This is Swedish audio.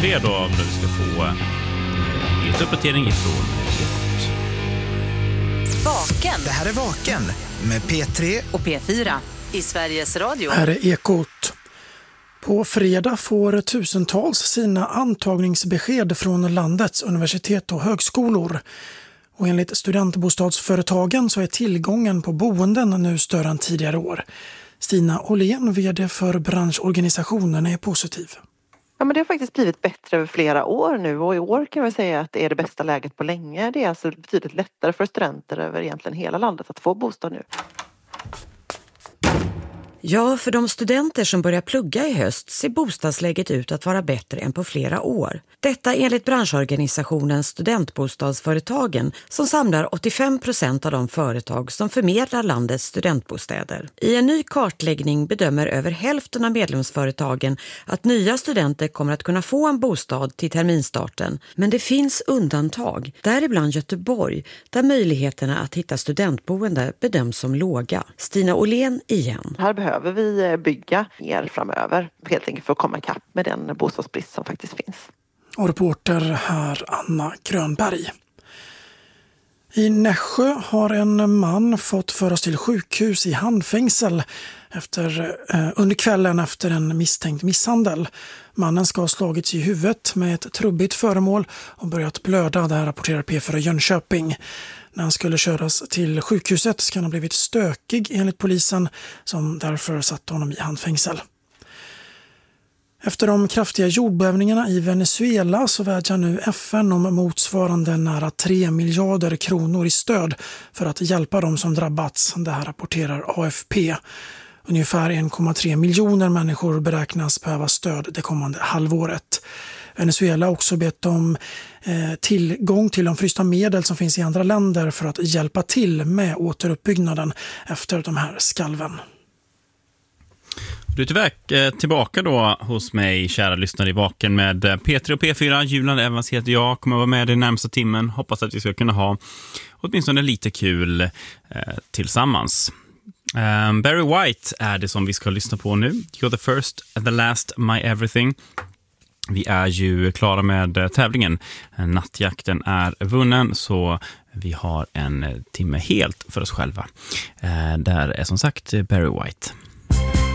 P3 då, där vi ska få en uppdatering ifrån Ekot. Vaken. Det här är Vaken med P3 och P4 i Sveriges Radio. Här är Ekot. På fredag får tusentals sina antagningsbesked från landets universitet och högskolor. Och enligt studentbostadsföretagen så är tillgången på boenden nu större än tidigare år. Stina Åhlén, vd för branschorganisationen, är positiv. Ja, men det har faktiskt blivit bättre över flera år nu, och i år kan vi säga att det är det bästa läget på länge. Det är alltså betydligt lättare för studenter över egentligen hela landet att få bostad nu. Ja, för de studenter som börjar plugga i höst ser bostadsläget ut att vara bättre än på flera år. Detta enligt branschorganisationen Studentbostadsföretagen som samlar 85% av de företag som förmedlar landets studentbostäder. I en ny kartläggning bedömer över hälften av medlemsföretagen att nya studenter kommer att kunna få en bostad till terminstarten. Men det finns undantag, däribland Göteborg, där möjligheterna att hitta studentboende bedöms som låga. Stina Åhlén igen. Här behöver vi bygga mer framöver, helt enkelt för att komma ikapp med den bostadsbrist som faktiskt finns. Och reporter här Anna Grönberg. I Nässjö har en man fått föras till sjukhus i handfängsel under kvällen efter en misstänkt misshandel. Mannen ska ha slagits i huvudet med ett trubbigt föremål och börjat blöda, det här rapporterar P4 Jönköping. När han skulle köras till sjukhuset ska han ha blivit stökig enligt polisen, som därför satt honom i handfängsel. Efter de kraftiga jordbävningarna i Venezuela så vädjar nu FN om motsvarande nära 3 miljarder kronor i stöd för att hjälpa dem som drabbats. Det här rapporterar AFP. Ungefär 1,3 miljoner människor beräknas behöva stöd det kommande halvåret. Venezuela har också bett om tillgång till de frysta medel som finns i andra länder för att hjälpa till med återuppbyggnaden efter de här skalven. Du är tillbaka då hos mig, kära lyssnare i Vaken med P3 och P4. Julian Evans heter jag, kommer vara med den närmsta timmen. Hoppas att vi ska kunna ha åtminstone lite kul tillsammans. Barry White är det som vi ska lyssna på nu. You're the first, the last, my everything. Vi är ju klara med tävlingen. Nattjakten är vunnen, så vi har en timme helt för oss själva. Där är som sagt Barry White.